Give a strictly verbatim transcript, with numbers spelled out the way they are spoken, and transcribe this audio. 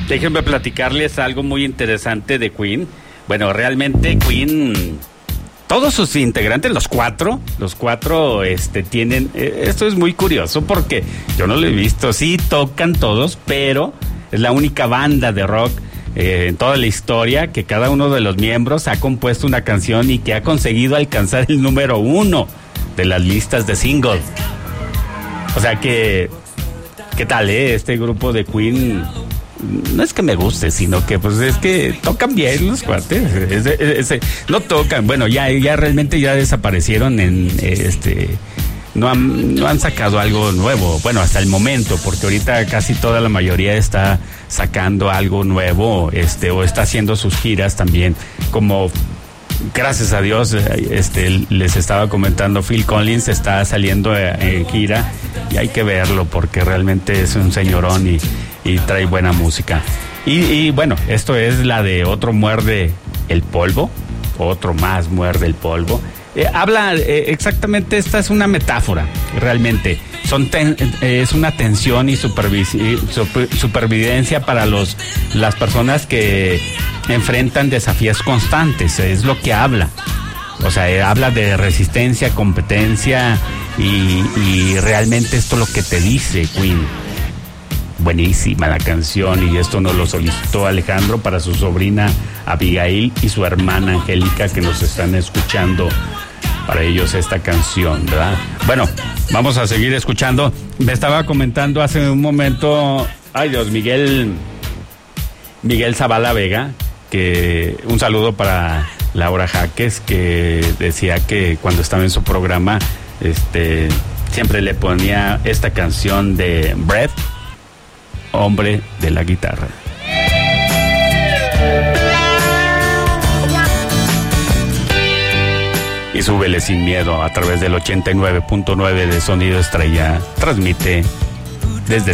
Déjenme platicarles algo muy interesante de Queen. Bueno, realmente Queen, todos sus integrantes, los cuatro, los cuatro, este, tienen, eh, esto es muy curioso porque yo no lo he visto, sí tocan todos, pero es la única banda de rock eh, en toda la historia que cada uno de los miembros ha compuesto una canción y que ha conseguido alcanzar el número uno de las listas de singles. O sea que, ¿qué tal, eh? Este grupo de Queen, no es que me guste, sino que pues es que tocan bien los cuates. Es, es, es, no tocan, bueno, ya, ya realmente ya desaparecieron en este. No han, no han sacado algo nuevo, bueno, hasta el momento, porque ahorita casi toda la mayoría está sacando algo nuevo, este, o está haciendo sus giras también, como gracias a Dios, este, les estaba comentando, Phil Collins está saliendo en gira y hay que verlo porque realmente es un señorón y, y trae buena música. Y, y bueno, esto es la de Otro muerde el polvo, otro más muerde el polvo. Eh, habla eh, exactamente, esta es una metáfora, realmente. Son ten, eh, es una tensión y supervis- super, supervivencia para los las personas que enfrentan desafíos constantes, es lo que habla. O sea, eh, habla de resistencia, competencia y, y realmente esto es lo que te dice Queen. Buenísima la canción y esto nos lo solicitó Alejandro para su sobrina Abigail y su hermana Angélica que nos están escuchando. Para ellos esta canción, ¿verdad? Bueno, vamos a seguir escuchando. Me estaba comentando hace un momento, ay Dios, Miguel, Miguel Zavala Vega, que un saludo para Laura Jaques, que decía que cuando estaba en su programa, este, siempre le ponía esta canción de Brett, hombre de la guitarra. Y súbele sin miedo a través del ochenta y nueve punto nueve de Sonido Estrella. Transmite desde